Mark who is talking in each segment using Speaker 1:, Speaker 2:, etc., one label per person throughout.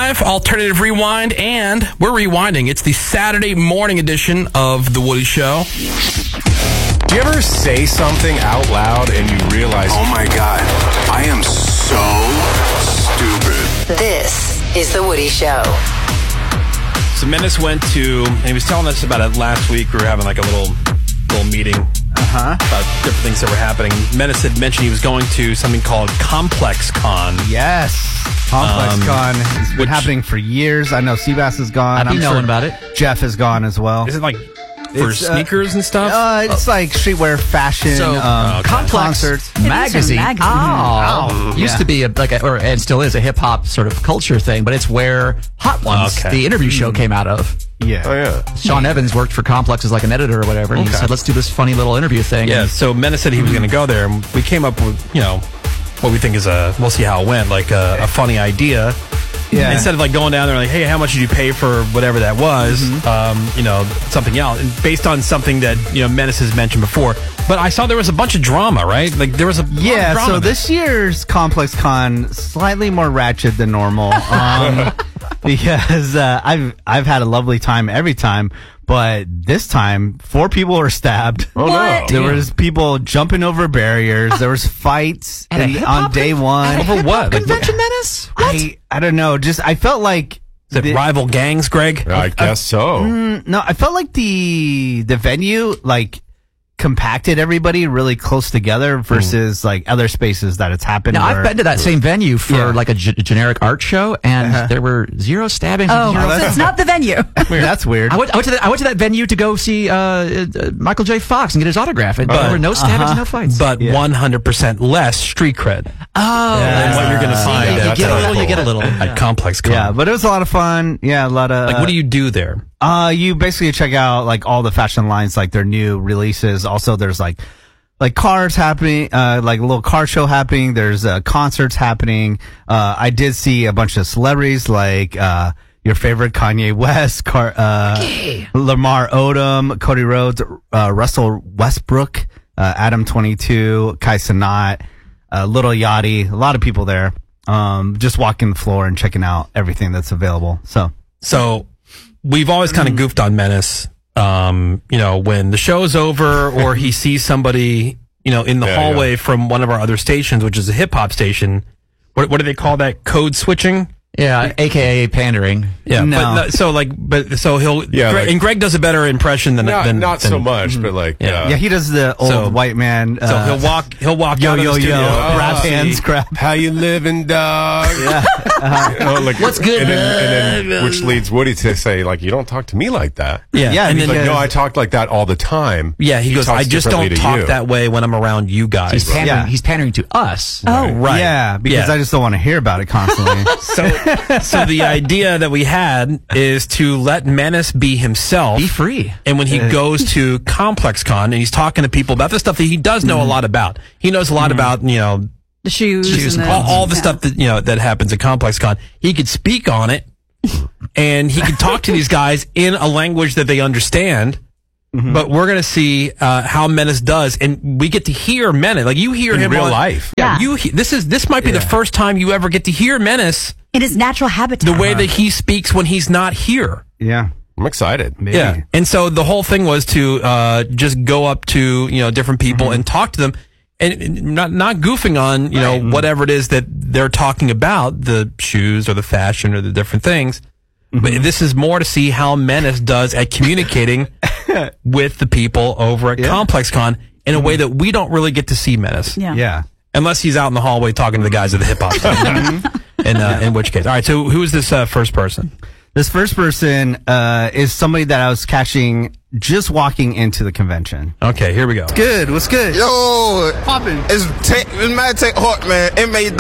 Speaker 1: Live, Alternative Rewind, and we're rewinding. It's the Saturday morning edition of The Woody Show.
Speaker 2: Do you ever say something out loud and you realize,
Speaker 3: oh my God, I am so stupid?
Speaker 4: This is The Woody Show.
Speaker 1: So Menace went to, and he was telling us about it last week. We were having like a little meeting about different things that were happening. Menace had mentioned he was going to something called Complex Con.
Speaker 5: Yes. Complex Con has been happening for years. I know Seabass is gone.
Speaker 6: I've been knowing about it.
Speaker 5: Jeff is gone as well.
Speaker 1: Is it like for sneakers and stuff?
Speaker 5: It's like streetwear, fashion,
Speaker 6: Complex
Speaker 5: concerts.
Speaker 6: Magazine. Used to be and still is a hip hop sort of culture thing, but it's where Hot Ones, the interview show, came out of.
Speaker 5: Yeah.
Speaker 2: oh yeah,
Speaker 6: Sean Evans worked for Complex as like an editor or whatever, and he said, let's do this funny little interview thing.
Speaker 1: Yeah, so Menace said he was going to go there, and we came up with, what we think is we'll see how it went, like a funny idea.
Speaker 5: Yeah.
Speaker 1: Instead of like going down there like, hey, how much did you pay for whatever that was? Something else, and based on something that Menace has mentioned before. But I saw there was a bunch of drama, right? Like there was a lot of drama
Speaker 5: So
Speaker 1: there.
Speaker 5: this year's Complex Con slightly more ratchet than normal, because I've had a lovely time every time. But this time, 4 people were stabbed.
Speaker 2: oh no,
Speaker 5: There was people jumping over barriers. There was fights on day one.
Speaker 1: Over what? Like,
Speaker 6: Convention Menace?
Speaker 5: I don't know. Just I felt like
Speaker 1: is it rival gangs, Greg?
Speaker 2: I guess so.
Speaker 5: no. I felt like the venue compacted everybody really close together versus like other spaces that it's happened.
Speaker 6: Now, I've been to that same venue for like a generic art show, and there were 0 stabbings.
Speaker 7: Oh,
Speaker 6: and 0
Speaker 7: so it's not the venue.
Speaker 5: That's weird.
Speaker 6: I went to that venue to go see Michael J. Fox and get his autograph, and there were no stabbings, no fights.
Speaker 1: But 100% less street cred than what you're going to find
Speaker 6: you get a little, you get a little.
Speaker 1: at Complex Con.
Speaker 5: Yeah, but it was a lot of fun. Yeah, a lot of
Speaker 1: Like, what do you do there?
Speaker 5: you basically check out like all the fashion lines, like their new releases. Also, there's like cars happening, like a little car show happening. There's concerts happening. I did see a bunch of celebrities like your favorite Kanye West, Lamar Odom, Cody Rhodes, Russell Westbrook, Adam 22, Kai Cenat, Little Yachty. A lot of people there. Just walking the floor and checking out everything that's available. So
Speaker 1: we've always kind of goofed on Menace. When the show's over or he sees somebody, in the hallway from one of our other stations, which is a hip hop station. What do they call that? Code switching?
Speaker 6: Yeah, AKA pandering.
Speaker 1: Yeah.
Speaker 5: No.
Speaker 1: So he'll,
Speaker 2: Yeah,
Speaker 1: and Greg does a better impression than
Speaker 2: not so much, but like
Speaker 5: yeah, he does the old white man.
Speaker 1: So he'll walk
Speaker 5: yo
Speaker 1: out of
Speaker 5: yo
Speaker 1: the studio.
Speaker 5: yo, grab hands, grab.
Speaker 2: how you living, dog?
Speaker 5: Yeah.
Speaker 6: What's good,
Speaker 2: and then which leads Woody to say, like, you don't talk to me like that.
Speaker 1: Yeah.
Speaker 5: Yeah,
Speaker 1: And
Speaker 2: He's
Speaker 1: then,
Speaker 2: like, no, I talk like that all the time.
Speaker 1: yeah, he goes,
Speaker 2: talks
Speaker 1: I just
Speaker 2: differently
Speaker 1: don't
Speaker 2: to
Speaker 1: talk
Speaker 2: you.
Speaker 1: that way when I'm around you guys.
Speaker 6: He's pandering.
Speaker 5: Yeah.
Speaker 6: He's pandering to us.
Speaker 7: Oh,
Speaker 1: Right.
Speaker 5: Yeah, because
Speaker 1: Yeah.
Speaker 5: I just don't want to hear about it constantly.
Speaker 1: So the idea that we had is to let Menace be himself.
Speaker 6: Be free.
Speaker 1: And when he goes to Complex Con and he's talking to people about the stuff that he does know a lot about, he knows a lot about,
Speaker 7: the shoes and
Speaker 1: all the stuff that, that happens at Complex Con. He could speak on it and he could talk to these guys in a language that they understand. But we're going to see how Menace does, and we get to hear Menace. Like, you hear
Speaker 2: In
Speaker 1: him
Speaker 2: real life.
Speaker 1: Yeah,
Speaker 7: Yeah.
Speaker 1: This might be the first time you ever get to hear Menace
Speaker 7: in his natural habitat.
Speaker 1: the way that he speaks when he's not here.
Speaker 5: Yeah,
Speaker 2: I'm excited.
Speaker 5: maybe.
Speaker 1: Yeah, and so the whole thing was to just go up to different people and talk to them, and not goofing on whatever it is that they're talking about, the shoes or the fashion or the different things. But this is more to see how Menace does at communicating with the people over at Complex Con in a way that we don't really get to see Menace.
Speaker 7: Yeah.
Speaker 5: Yeah.
Speaker 1: Unless he's out in the hallway talking to the guys at the hip hop scene. In which case. All right, so who is this first person?
Speaker 5: This first person is somebody that I was catching just walking into the convention.
Speaker 1: Okay, here we go.
Speaker 5: Good. What's good?
Speaker 8: Yo,
Speaker 5: Poppin'.
Speaker 8: it's Mad Tech Hawk, man.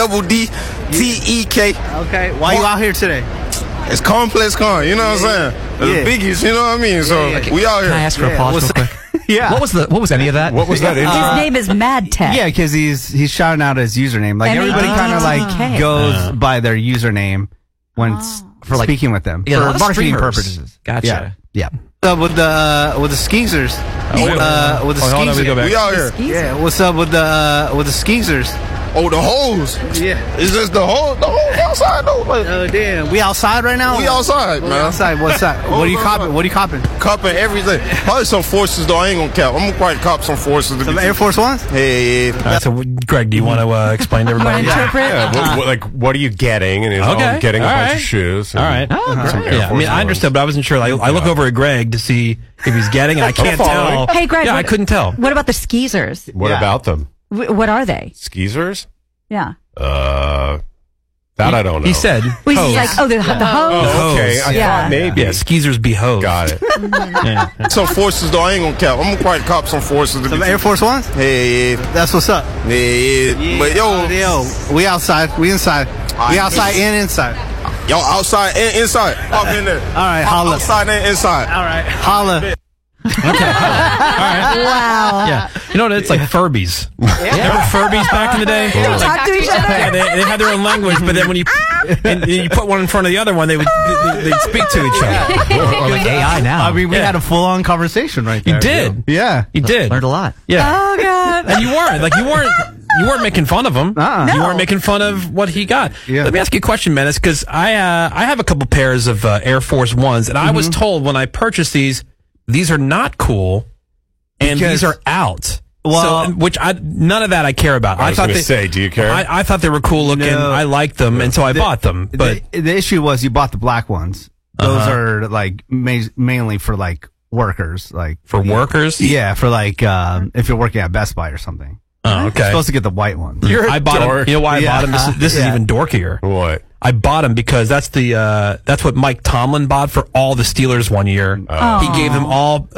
Speaker 8: MADDTEK.
Speaker 5: Okay. Why you out here today?
Speaker 8: It's Complex Con, you know what I'm saying?
Speaker 5: Yeah.
Speaker 8: The biggies, you know what I mean? So we out
Speaker 6: Can I
Speaker 8: here.
Speaker 6: ask for a pause real quick?
Speaker 5: Yeah.
Speaker 6: What was any of that?
Speaker 2: What was that intro?
Speaker 7: His name is Mad Tech.
Speaker 5: Yeah, because he's shouting out his username. Like everybody kind of like goes by their username when
Speaker 6: For, like,
Speaker 5: speaking with them
Speaker 6: Yeah, a lot
Speaker 5: for
Speaker 6: of
Speaker 5: marketing
Speaker 6: streamers.
Speaker 5: purposes.
Speaker 6: Gotcha.
Speaker 5: Yeah. With the Skeezers. With the
Speaker 1: Hold on, we go
Speaker 5: Skeezers.
Speaker 1: back.
Speaker 8: We out here.
Speaker 5: Yeah. What's up with the Skeezers?
Speaker 8: Oh, the holes.
Speaker 5: Yeah.
Speaker 8: It's just the hole outside though. Like,
Speaker 5: Oh damn. We outside right now?
Speaker 8: we outside, man.
Speaker 5: Outside. What's that? What are you copping? What are you copping?
Speaker 8: Copping everything. Probably some forces though. I ain't gonna cap. I'm gonna probably cop some forces.
Speaker 5: Some Air Force Ones?
Speaker 8: Hey,
Speaker 1: All right, so, Greg, do you want to explain to everybody?
Speaker 7: Interpret.
Speaker 2: Yeah, what are you getting? And he's
Speaker 1: Okay.
Speaker 2: I'm getting a
Speaker 1: All
Speaker 2: bunch
Speaker 1: right.
Speaker 2: of shoes.
Speaker 1: All right.
Speaker 2: Some Air
Speaker 1: Yeah, I
Speaker 2: Force
Speaker 1: mean, I
Speaker 2: Ones.
Speaker 1: understood, but I wasn't sure. I look over at Greg to see if he's getting, and I can't
Speaker 2: following.
Speaker 1: tell.
Speaker 7: Hey, Greg.
Speaker 1: Yeah, I
Speaker 7: what-
Speaker 1: couldn't tell.
Speaker 7: What about the skeezers?
Speaker 2: What
Speaker 5: Yeah.
Speaker 2: about them?
Speaker 7: What are they?
Speaker 2: Skeezers?
Speaker 7: Yeah.
Speaker 2: That I don't know.
Speaker 1: He said,
Speaker 7: Well,
Speaker 1: hose.
Speaker 7: he's like, the hose.
Speaker 2: Oh, okay. I
Speaker 7: Yeah.
Speaker 2: thought maybe.
Speaker 1: Yeah, skeezers be hosed.
Speaker 2: Got it.
Speaker 8: some forces though. I ain't gonna cap. I'm gonna probably cop some forces.
Speaker 5: Some Air Force Ones?
Speaker 8: Hey,
Speaker 5: That's what's up.
Speaker 8: But
Speaker 5: Yo, we outside. We inside. We outside and inside.
Speaker 8: y'all outside and inside. Pop in there.
Speaker 5: All right, holla.
Speaker 8: Outside and inside.
Speaker 5: All right. Holla.
Speaker 7: Wow.
Speaker 1: Yeah. You know what? It's like Furbies. Remember Furbies back in the day?
Speaker 7: They talk to each other.
Speaker 1: Yeah, they had their own language, but then when you put one in front of the other one, they'd speak to each other.
Speaker 6: Or like AI now.
Speaker 5: I mean, we
Speaker 1: Yeah.
Speaker 5: had a full-on conversation right there.
Speaker 1: You did.
Speaker 5: Yeah.
Speaker 1: You did.
Speaker 6: Learned a lot.
Speaker 1: Yeah.
Speaker 7: Oh, God.
Speaker 1: And you weren't making fun of him. You weren't making fun of what he got.
Speaker 5: Yeah.
Speaker 1: Let me ask you a question, Menace, because I have a couple pairs of Air Force Ones, and I was told when I purchased these are not cool, and
Speaker 5: Because-
Speaker 1: these are out.
Speaker 5: Well-
Speaker 1: None of that I care about.
Speaker 2: I was going to say, do you care?
Speaker 1: I thought they were cool looking.
Speaker 5: No.
Speaker 1: I liked them, and so I bought them. But
Speaker 5: the issue was you bought the black ones. Those are like mainly for like workers, like
Speaker 1: for workers,
Speaker 5: Yeah, for like if you're working at Best Buy or something.
Speaker 1: oh,
Speaker 5: You're
Speaker 1: okay.
Speaker 5: supposed to get the white ones.
Speaker 1: I bought them.
Speaker 2: dork.
Speaker 1: You know why I
Speaker 5: Yeah.
Speaker 1: bought them? This is
Speaker 5: Yeah.
Speaker 1: even dorkier.
Speaker 2: What?
Speaker 1: I bought him because that's what Mike Tomlin bought for all the Steelers one year. He gave them all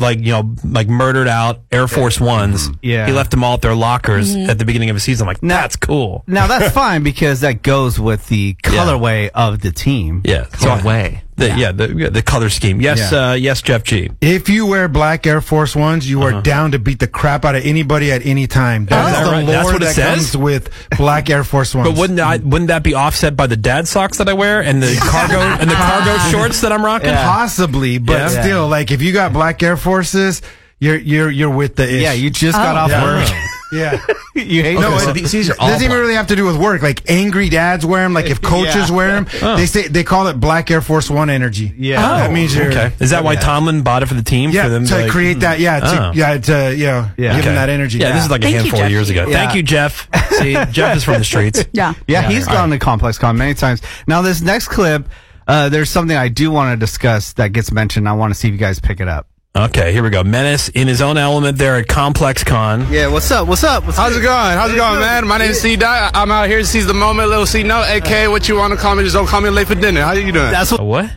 Speaker 1: like murdered out Air Force Ones.
Speaker 5: Yeah.
Speaker 1: He left them all at their lockers at the beginning of the season. I'm like,
Speaker 5: Now-
Speaker 1: that's cool.
Speaker 5: Now that's fine because that goes with the colorway of the team.
Speaker 1: Yeah.
Speaker 6: Colorway.
Speaker 1: The color scheme. Yes,
Speaker 5: Yeah.
Speaker 1: yes, Jeff G.
Speaker 9: If you wear black Air Force Ones, you are down to beat the crap out of anybody at any time. That is
Speaker 1: that
Speaker 9: the
Speaker 1: right?
Speaker 9: lore
Speaker 1: That's what it
Speaker 9: that
Speaker 1: says?
Speaker 9: comes with black Air Force Ones.
Speaker 1: But wouldn't that be offset by the dad socks that I wear and the cargo shorts that I'm rocking?
Speaker 9: Possibly, but
Speaker 1: Yeah.
Speaker 9: still, like if you got black Air Forces, you're with the ish.
Speaker 5: Yeah, you just got off
Speaker 9: Yeah.
Speaker 5: work.
Speaker 9: Yeah.
Speaker 5: You hate
Speaker 9: No,
Speaker 5: those.
Speaker 6: so these are all
Speaker 9: doesn't even
Speaker 6: black.
Speaker 9: really have to do with work. Like angry dads wear them. Like if coaches wear them, they call it black Air Force One energy.
Speaker 5: Yeah.
Speaker 9: that means you're
Speaker 1: Okay. Is that why Tomlin bought it for the team?
Speaker 9: Yeah,
Speaker 1: for them
Speaker 9: to create that. Yeah,
Speaker 1: Oh.
Speaker 9: to give them that energy.
Speaker 1: Yeah, this is like a
Speaker 7: Thank you,
Speaker 1: handful of
Speaker 7: Jeff.
Speaker 1: years ago.
Speaker 5: Yeah.
Speaker 1: Thank you, Jeff. See, Jeff is from the streets.
Speaker 7: Yeah.
Speaker 5: Yeah, he's gone to Complex Con many times. Now, this next clip, there's something I do want to discuss that gets mentioned. I want to see if you guys pick it up.
Speaker 1: Okay, here we go. Menace in his own element there at Complex Con.
Speaker 5: Yeah, what's up? What's up?
Speaker 8: How's it going? How's it going, man? My name is C. Dot. I'm out here to seize the moment. Little C. Note, aka what you want to call me. Just don't call me late for dinner. How you doing?
Speaker 5: That's
Speaker 1: A what?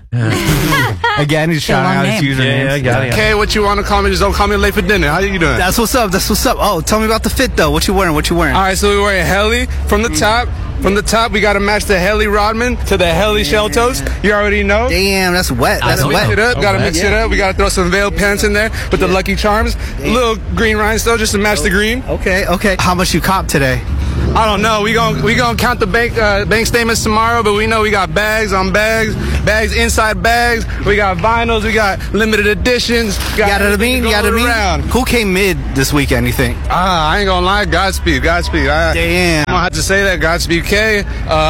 Speaker 5: again, he's shouting
Speaker 7: long
Speaker 5: out his
Speaker 7: name.
Speaker 5: username.
Speaker 1: Yeah, I got it.
Speaker 8: Okay, what you want to call me. Just don't call me late for dinner. How you doing?
Speaker 5: That's what's up. That's what's up. Oh, tell me about the fit though. What you wearing? What you wearing?
Speaker 8: All right, so we're wearing heli from the top. From the top, we got to match the heli Rodman to the heli shell toes. You already know.
Speaker 5: Damn, that's wet. That's
Speaker 8: Gotta mix
Speaker 5: wet.
Speaker 8: it up. Gotta mix it up. We gotta throw some veil pants in there with the Lucky Charms. Little green rhinestone just to match the green.
Speaker 5: Okay. How much you cop today?
Speaker 8: I don't know. We gonna count the bank statements tomorrow, but we know we got bags on bags, bags inside bags. We got vinyls. We got limited editions.
Speaker 5: You got what I mean? You got what I mean?
Speaker 8: Around.
Speaker 5: Who came mid this weekend, you think?
Speaker 8: I ain't gonna lie. Godspeed.
Speaker 5: Damn.
Speaker 8: I'm gonna have to say that. Godspeed K.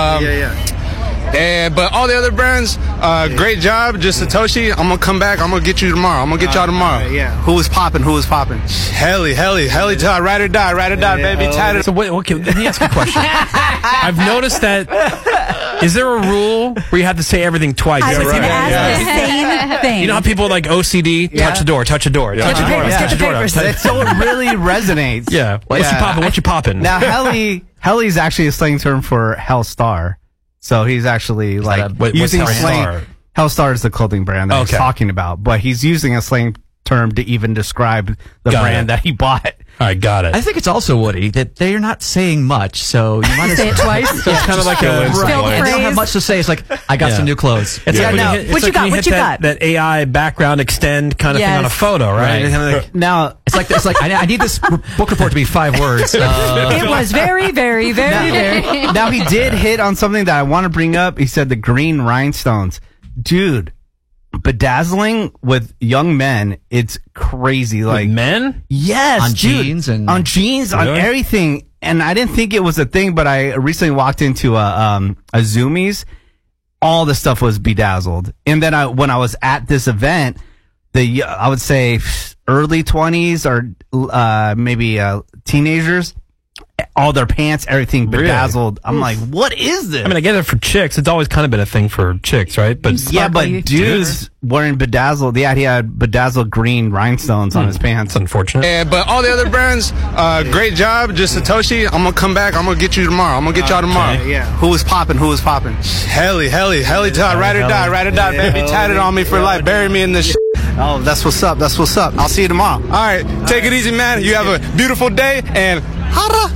Speaker 8: But all the other brands, great job. Just Satoshi. I'm gonna come back. I'm gonna get you tomorrow. I'm gonna get y'all tomorrow.
Speaker 5: Yeah. Who was popping?
Speaker 8: Heli till ride or die, baby. Tatted.
Speaker 1: So wait, okay, let me ask you a question. I've noticed that. Is there a rule where you have to say everything twice?
Speaker 7: I was
Speaker 1: Like,
Speaker 7: going to ask the same thing.
Speaker 1: you know how people like OCD? Touch the door, touch the door.
Speaker 7: Get the papers, get the papers.
Speaker 5: So it really resonates.
Speaker 1: Yeah. What you popping? What you popping?
Speaker 5: Now, Heli's actually a slang term for Hellstar. So he's actually like
Speaker 1: what's
Speaker 5: using
Speaker 1: Hellstar?
Speaker 5: slang. Hellstar is the clothing brand that he's
Speaker 1: Okay.
Speaker 5: talking about, but he's using a slang term to even describe the
Speaker 1: Got
Speaker 5: brand
Speaker 1: it.
Speaker 5: that he bought.
Speaker 1: All right, got it.
Speaker 6: I think it's also, Woody, that they're not saying much, so you might as
Speaker 7: Say it twice.
Speaker 1: So it's kind of like a
Speaker 7: Fill the
Speaker 6: They don't have
Speaker 7: phrase.
Speaker 6: much to say. It's like, I got
Speaker 1: Yeah.
Speaker 6: some new clothes.
Speaker 1: It's
Speaker 5: Yeah,
Speaker 1: like when
Speaker 5: no.
Speaker 1: you hit, it's
Speaker 7: What you
Speaker 1: like
Speaker 7: got?
Speaker 1: when
Speaker 7: What you
Speaker 1: hit that AI background extend kind of thing on a
Speaker 7: Yes.
Speaker 1: photo, right?
Speaker 6: Right.
Speaker 1: Kind of like,
Speaker 5: Now,
Speaker 6: It's like I need this book report to be 5 words.
Speaker 7: It was very, very, very, very.
Speaker 5: now he did hit on something that I want to bring up. He said the green rhinestones. Dude, bedazzling with young men, it's crazy. Like
Speaker 1: men?
Speaker 5: Yes.
Speaker 6: On
Speaker 5: dude.
Speaker 6: jeans and-
Speaker 5: on jeans, on
Speaker 1: Really?
Speaker 5: everything. And I didn't think it was a thing, but I recently walked into a Zoomies. All the stuff was bedazzled. And then when I was at this event, I would say early 20s or maybe teenagers, all their pants, everything bedazzled. I'm like, what is this?
Speaker 1: I mean, I get it for chicks. It's always kind of been a thing for chicks, right? But
Speaker 5: yeah, but dudes wearing bedazzled. Yeah, he had bedazzled green rhinestones on his pants.
Speaker 1: it's unfortunate.
Speaker 8: And, but all the other brands, great job. Just Satoshi, I'm going to come back. I'm going to get you tomorrow. I'm going to get y'all tomorrow.
Speaker 5: Yeah. Who was popping?
Speaker 8: Helly, Todd. Ride or die, baby. Tatted on me for life. Bury me in this shit.
Speaker 5: Oh, that's what's up. I'll see you tomorrow.
Speaker 8: All right. Take it easy, man. You have a beautiful day. And hada.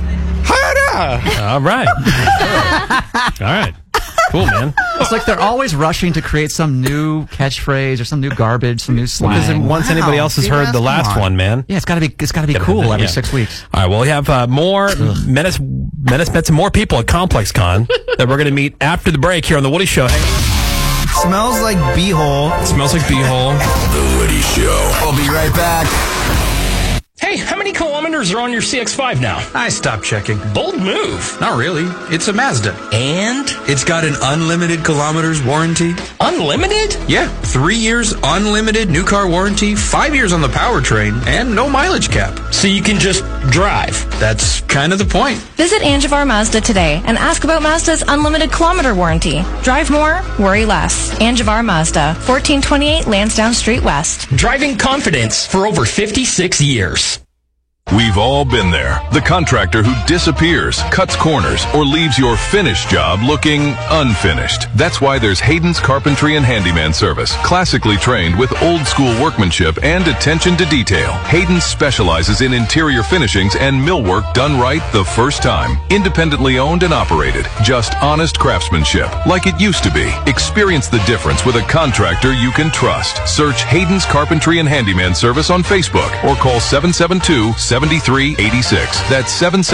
Speaker 1: All right. All right. Cool, man.
Speaker 6: It's like they're always rushing to create some new catchphrase or some new garbage, some new slang.
Speaker 1: Because once anybody else has heard the last one, man.
Speaker 6: Yeah, it's got to be cool every 6 weeks.
Speaker 1: All right, well, we have more Menace met some more people at Complex Con that we're going to meet after the break here on The Woody Show.
Speaker 5: Smells like beehole.
Speaker 1: Smells like beehole.
Speaker 3: The Woody Show.
Speaker 4: We'll be right back.
Speaker 10: Hey, how many kilometers are on your CX-5 now?
Speaker 11: I stopped checking.
Speaker 10: Bold move.
Speaker 11: Not really. It's a Mazda.
Speaker 10: And?
Speaker 11: It's got an unlimited kilometers warranty.
Speaker 10: Unlimited?
Speaker 11: Yeah, 3 years unlimited new car warranty, 5 years on the powertrain, and no mileage cap.
Speaker 10: So you can just drive.
Speaker 11: That's kind of the point.
Speaker 12: Visit Angivar Mazda today and ask about Mazda's unlimited kilometer warranty. Drive more, worry less. Angivar Mazda, 1428 Lansdowne Street West.
Speaker 10: Driving confidence for over 56 years.
Speaker 13: We've all been there. The contractor who disappears, cuts corners, or leaves your finished job looking unfinished. That's why there's Hayden's Carpentry and Handyman Service. Classically trained with old school workmanship and attention to detail. Hayden specializes in interior finishings and millwork done right the first time. Independently owned and operated. Just honest craftsmanship, like it used to be. Experience the difference with a contractor you can trust. Search Hayden's Carpentry and Handyman Service on Facebook or call 772-7386. That's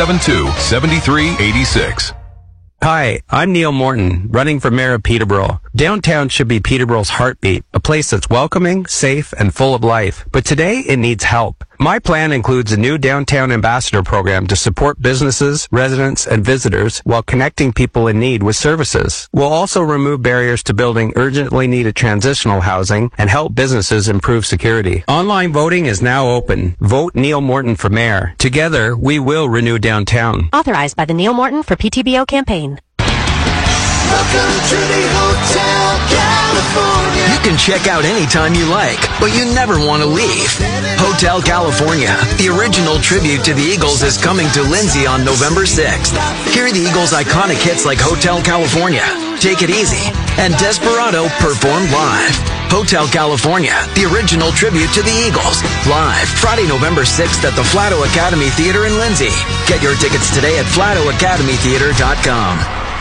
Speaker 13: 772-7386.
Speaker 14: Hi, I'm Neil Morton, running for mayor of Peterborough. Downtown should be Peterborough's heartbeat, a place that's welcoming, safe, and full of life. But today, it needs help. My plan includes a new Downtown Ambassador program to support businesses, residents, and visitors while connecting people in need with services. We'll also remove barriers to building urgently needed transitional housing and help businesses improve security. Online voting is now open. Vote Neil Morton for mayor. Together, we will renew downtown.
Speaker 15: Authorized by the Neil Morton for PTBO campaign.
Speaker 16: Welcome to the Hotel California.
Speaker 17: You can check out anytime you like, but you never want to leave. Hotel California, the original tribute to the Eagles, is coming to Lindsay on November 6th. Hear the Eagles' iconic hits like Hotel California, Take It Easy, and Desperado performed live. Hotel California, the original tribute to the Eagles, live Friday, November 6th at the Flatto Academy Theater in Lindsay. Get your tickets today at FlattoAcademyTheater.com.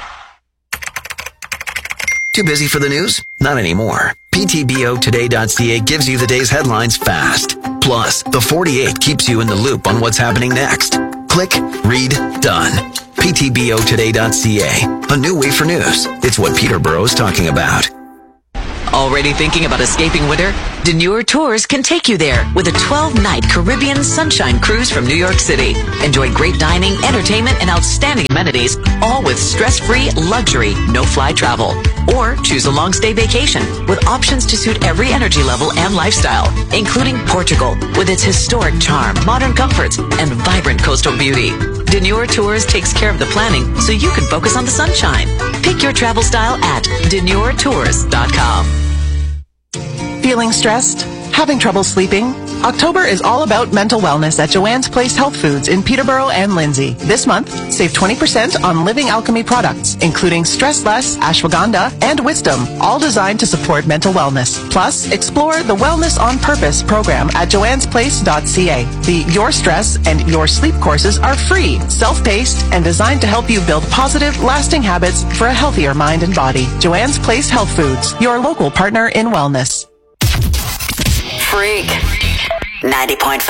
Speaker 17: Too busy for the news? Not anymore. PTBOtoday.ca gives you the day's headlines fast. Plus, the 48 keeps you in the loop on what's happening next. Click, read, done. PTBOtoday.ca. A new way for news. It's what Peterborough is talking about.
Speaker 4: Already thinking about escaping winter? Denure Tours can take you there with a 12-night Caribbean Sunshine Cruise from New York City. Enjoy great dining, entertainment, and outstanding amenities, all with stress-free luxury, no-fly travel. Or choose a long-stay vacation with options to suit every energy level and lifestyle, including Portugal with its historic charm, modern comforts, and vibrant coastal beauty. Denure Tours takes care of the planning so you can focus on the sunshine. Pick your travel style at DenureTours.com.
Speaker 18: Feeling stressed? Having trouble sleeping? October is all about mental wellness at Joanne's Place Health Foods in Peterborough and Lindsay. This month, save 20% on Living Alchemy products, including Stress Less, Ashwagandha, and Wisdom, all designed to support mental wellness. Plus, explore the Wellness on Purpose program at joannesplace.ca. The Your Stress and Your Sleep courses are free, self-paced, and designed to help you build positive, lasting habits for a healthier mind and body. Joanne's Place Health Foods, your local partner in wellness.
Speaker 4: Freak 90.5.